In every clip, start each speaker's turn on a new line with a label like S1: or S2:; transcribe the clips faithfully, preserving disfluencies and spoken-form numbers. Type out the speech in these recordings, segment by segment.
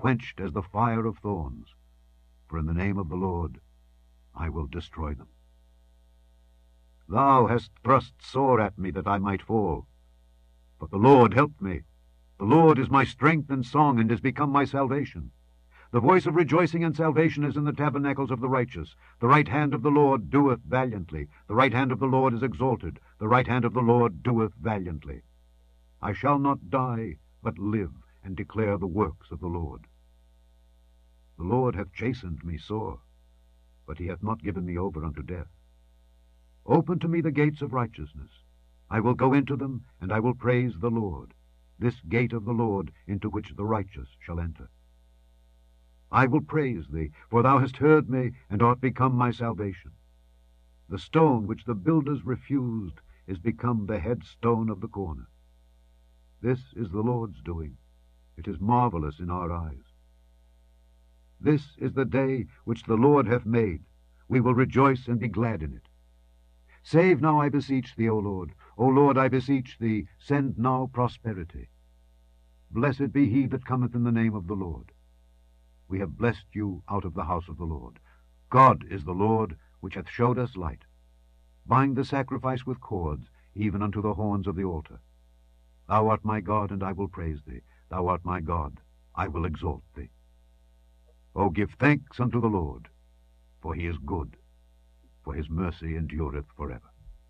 S1: quenched as the fire of thorns. For in the name of the Lord I will destroy them. Thou hast thrust sore at me that I might fall. But the Lord helped me. The Lord is my strength and song, and is become my salvation. The voice of rejoicing and salvation is in the tabernacles of the righteous. The right hand of the Lord doeth valiantly. The right hand of the Lord is exalted. The right hand of the Lord doeth valiantly. I shall not die, but live, and declare the works of the Lord. The Lord hath chastened me sore, but he hath not given me over unto death. Open to me the gates of righteousness. I will go into them, and I will praise the Lord, this gate of the Lord, into which the righteous shall enter. I will praise thee, for thou hast heard me, and art become my salvation. The stone which the builders refused is become the headstone of the corner. This is the Lord's doing. It is marvelous in our eyes. This is the day which the Lord hath made. We will rejoice and be glad in it. Save now, I beseech thee, O Lord. O Lord, I beseech thee, send now prosperity. Blessed be he that cometh in the name of the Lord. We have blessed you out of the house of the Lord. God is the Lord, which hath showed us light. Bind the sacrifice with cords, even unto the horns of the altar. Thou art my God, and I will praise thee. Thou art my God, I will exalt thee. O give thanks unto the Lord, for he is good, for his mercy endureth forever.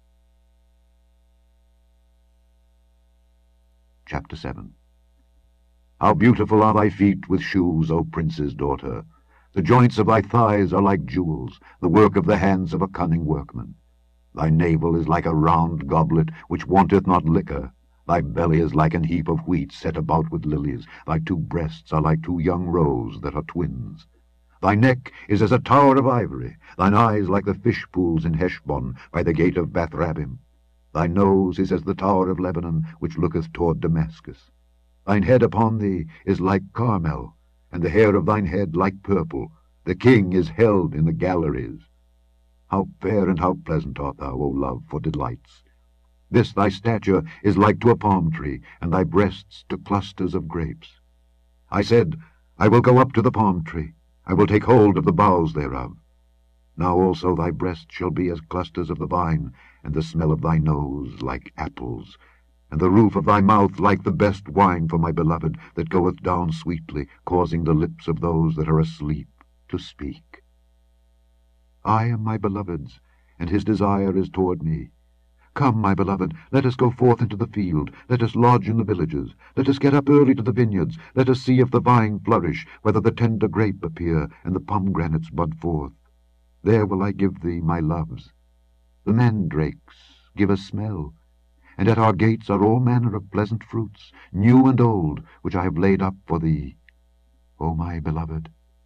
S1: Chapter seven. How beautiful are thy feet with shoes, O prince's daughter! The joints of thy thighs are like jewels, the work of the hands of a cunning workman. Thy navel is like a round goblet, which wanteth not liquor. Thy belly is like an heap of wheat set about with lilies. Thy two breasts are like two young roes that are twins. Thy neck is as a tower of ivory, thine eyes like the fish pools in Heshbon, by the gate of Bathrabbim. Thy nose is as the tower of Lebanon, which looketh toward Damascus. Thine head upon thee is like Carmel, and the hair of thine head like purple. The king is held in the galleries. How fair and how pleasant art thou, O love, for delights! This thy stature is like to a palm tree, and thy breasts to clusters of grapes. I said, I will go up to the palm tree, I will take hold of the boughs thereof. Now also thy breasts shall be as clusters of the vine, and the smell of thy nose like apples, and the roof of thy mouth like the best wine for my beloved, that goeth down sweetly, causing the lips of those that are asleep to speak. I am my beloved's, and his desire is toward me. Come, my beloved, let us go forth into the field, let us lodge in the villages, let us get up early to the vineyards, let us see if the vine flourish, whether the tender grape appear, and the pomegranates bud forth. There will I give thee my loves. The mandrakes give a smell, and at our gates are all manner of pleasant fruits, new and old, which I have laid up for thee, O my beloved.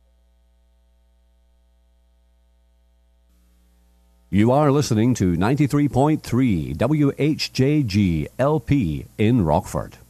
S2: You are listening to ninety-three point three W H J G L P in Rockford.